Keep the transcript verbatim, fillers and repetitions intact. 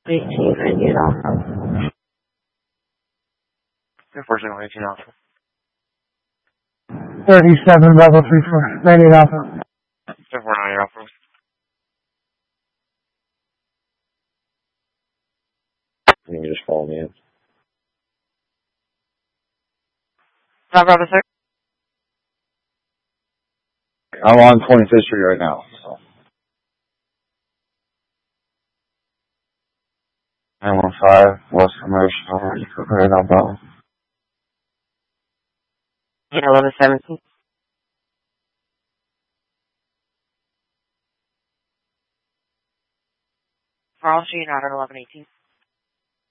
eighteen ninety-eight Alpha. Unfortunately, eighteen Alpha. thirty-seven Bravo three four ninety-eight Alpha. three four ninety-eight Alpha. You can just follow me in. Five Bravo six. I'm on twenty-fifth Street right now, so. nine one five, West Commercial, right now, bro. Yeah, eleven seventeen. Carl Street, out at eleven eighteen.